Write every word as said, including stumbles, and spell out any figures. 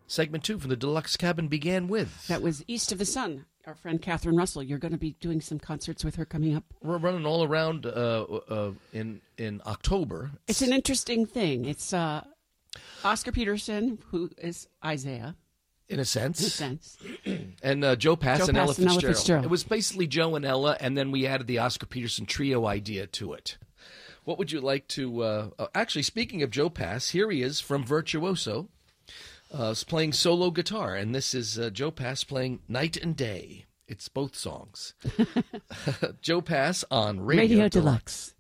Segment two from the Deluxe Cabin began with... That was East of the Sun. Our friend Catherine Russell. You're going to be doing some concerts with her coming up. We're running all around uh, uh, in in October. It's an interesting thing. It's uh, Oscar Peterson, who is Isaiah. In a sense. In a sense. And uh, Joe Pass Joe and Pass Ella and Ella Fitzgerald. Fitzgerald. It was basically Joe and Ella, and then we added the Oscar Peterson trio idea to it. What would you like to... Uh, uh, actually, speaking of Joe Pass, here he is from Virtuoso. Uh, playing solo guitar, and this is uh, Joe Pass playing Night and Day. It's both songs. Joe Pass on Radio, Radio Deluxe. Deluxe.